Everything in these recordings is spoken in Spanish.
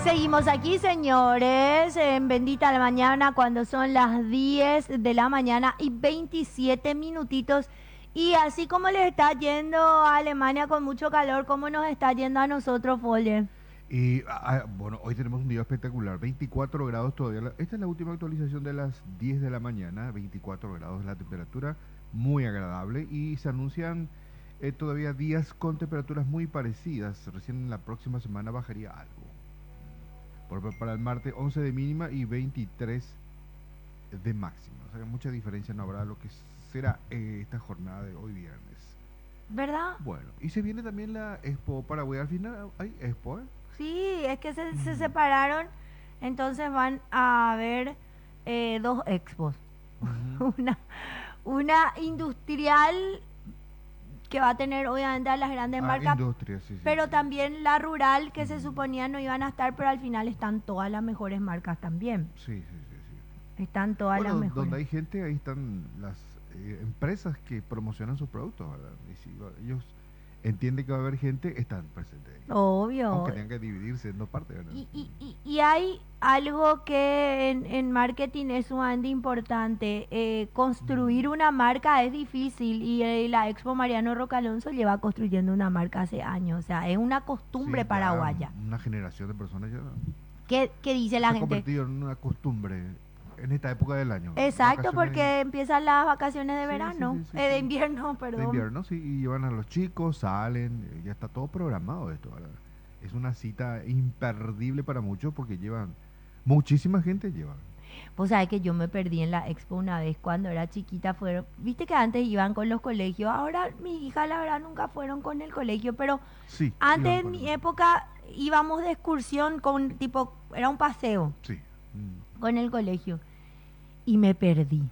Seguimos aquí, señores, en Bendita la Mañana, cuando son las 10 de la mañana y 27 minutitos. Y así como les está yendo a Alemania con mucho calor, ¿cómo nos está yendo a nosotros, Folle? Y bueno, hoy tenemos un día espectacular, 24 grados todavía. Esta es la última actualización de las 10 de la mañana, 24 grados la temperatura, muy agradable y se anuncian todavía días con temperaturas muy parecidas. Recién en la próxima semana bajaría algo. Para el martes 11 de mínima y 23 de máxima. O sea, mucha diferencia no habrá lo que será esta jornada de hoy viernes. ¿Verdad? Bueno, y se viene también la Expo Paraguay. Al final hay Expo, ¿eh? Sí, es que se Mm, separaron, entonces van a haber dos expos. ujú. Una, una industrial que va a tener obviamente a las grandes marcas, Industria, sí, sí, pero sí. también la rural que se Mm, suponía no iban a estar, pero al final están todas las mejores marcas también. sí, sí, sí, sí. Están todas las Bueno, donde mejores. hay gente, ahí están las empresas que promocionan sus productos, ¿verdad? Y si ellos entienden que va a haber gente, están presentes ahí. Aunque Obvio. tengan que dividirse en dos partes, ¿verdad? Y hay algo que en marketing es sumamente importante. Construir Mm. una marca es difícil y la Expo Mariano Roca Alonso lleva construyendo una marca hace años. O sea, es una costumbre Sí, ya paraguaya. una generación de personas ya ¿Qué dice la se ha gente? convertido en una costumbre en esta época del año. Exacto, Vacaciones, porque empiezan las vacaciones de sí, sí, verano, sí, sí, de sí. invierno, De perdón. invierno, sí, y llevan a los chicos, salen, ya está todo programado esto, ¿verdad? Es una cita imperdible para muchos porque llevan, muchísima gente lleva. Vos sabés que yo me perdí en la expo una vez cuando era chiquita, fueron, viste que antes iban con los colegios, ahora mi hija la verdad nunca fueron con el colegio, pero Sí, iban antes en con mi el... época íbamos de excursión con tipo, era un paseo Sí. Mm, con el colegio y me perdí.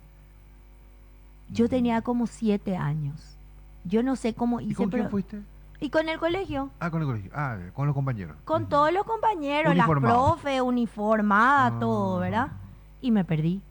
Yo tenía mm. como 7 años. Yo no sé cómo ¿Y hice, con quién pero... fuiste? Y con el colegio, Ah, con el colegio. Ah, con los compañeros. con Ujú. todos los compañeros, las Uniformados. profes, uniformada, todo, Ajá. ¿verdad? Y me perdí.